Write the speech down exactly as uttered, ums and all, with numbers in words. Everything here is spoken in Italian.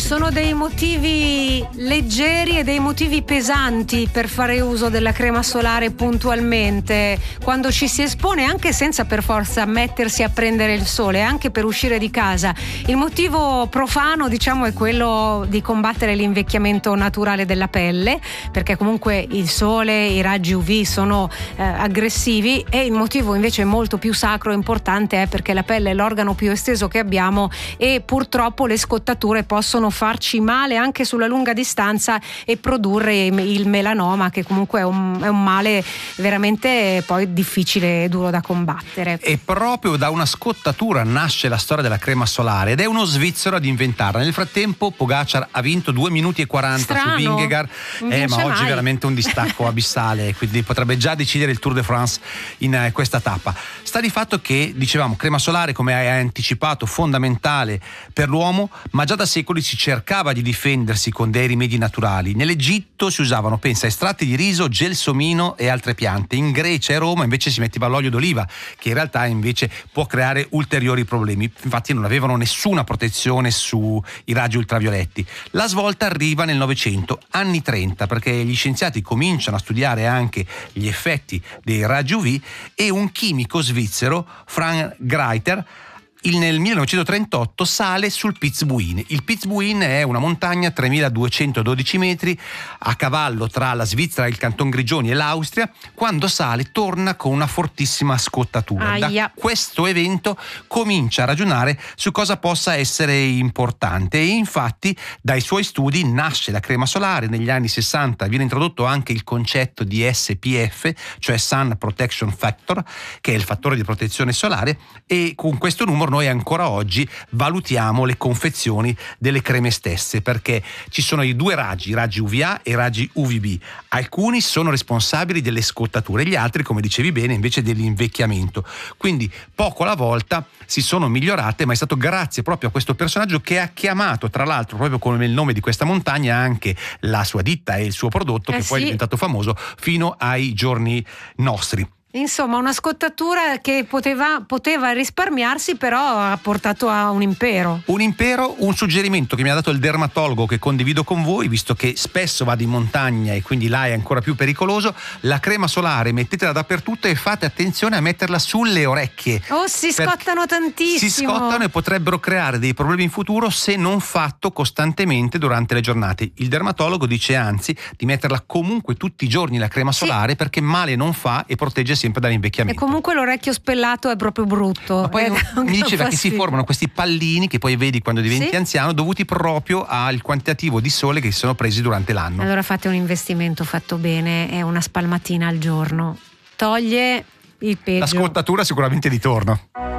sono dei motivi leggeri e dei motivi pesanti per fare uso della crema solare puntualmente quando ci si espone, anche senza per forza mettersi a prendere il sole, anche per uscire di casa. Il motivo profano, diciamo, è quello di combattere l'invecchiamento naturale della pelle, perché comunque il sole, i raggi U V sono eh, aggressivi, e il motivo invece molto più sacro e importante è perché la pelle è l'organo più esteso che abbiamo e purtroppo le scottature possono farci male anche sulla lunga distanza e produrre il melanoma, che comunque è un, è un male veramente poi difficile e duro da combattere. E proprio da una scottatura nasce la storia della crema solare, ed è uno svizzero ad inventarla. Nel frattempo Pogacar ha vinto due minuti e quaranta Strano. su Vingegaard, eh, ma oggi mai. è veramente un distacco abissale, quindi potrebbe già decidere il Tour de France in eh, questa tappa. Sta di fatto che, dicevamo, crema solare, come hai anticipato, fondamentale per l'uomo, ma già da secoli si cercava di difendersi con dei rimedi naturali. Nell'Egitto si usavano, pensa, estratti di riso, gelsomino e altre piante. In Grecia e Roma invece si metteva l'olio d'oliva, che in realtà invece può creare ulteriori problemi. Infatti non avevano nessuna protezione sui raggi ultravioletti. La svolta arriva nel Novecento, anni trenta, perché gli scienziati cominciano a studiare anche gli effetti dei raggi U V, e un chimico svizzero, Frank Greiter, Il, nel millenovecentotrentotto sale sul Piz Buin. Il Piz Buin è una montagna tremiladuecentododici metri a cavallo tra la Svizzera, il Canton Grigioni e l'Austria. Quando sale torna con una fortissima scottatura. Aia. Da questo evento comincia a ragionare su cosa possa essere importante, e infatti dai suoi studi nasce la crema solare. Negli anni sessanta viene introdotto anche il concetto di S P F, cioè Sun Protection Factor, che è il fattore di protezione solare, e con questo numero noi ancora oggi valutiamo le confezioni delle creme stesse, perché ci sono i due raggi, i raggi U V A e i raggi U V B. Alcuni sono responsabili delle scottature, gli altri, come dicevi bene, invece dell'invecchiamento. Quindi poco alla volta si sono migliorate, ma è stato grazie proprio a questo personaggio che ha chiamato, tra l'altro proprio come il nome di questa montagna, anche la sua ditta e il suo prodotto, eh che sì. poi è diventato famoso fino ai giorni nostri. Insomma, una scottatura che poteva, poteva risparmiarsi, però ha portato a un impero. Un impero, un suggerimento che mi ha dato il dermatologo, che condivido con voi, visto che spesso vado in montagna e quindi là è ancora più pericoloso. La crema solare mettetela dappertutto e fate attenzione a metterla sulle orecchie. Oh, si scottano tantissimo. Si scottano e potrebbero creare dei problemi in futuro se non fatto costantemente durante le giornate. Il dermatologo dice anzi di metterla comunque tutti i giorni la crema solare, sì, perché male non fa e protegge sempre dall'invecchiamento. E comunque l'orecchio spellato è proprio brutto. Ma poi eh, mi diceva che si formano questi pallini che poi vedi quando diventi sì? anziano, dovuti proprio al quantitativo di sole che si sono presi durante l'anno. Allora fate un investimento fatto bene, è una spalmatina al giorno. Toglie il peggio. La scottatura sicuramente di torno.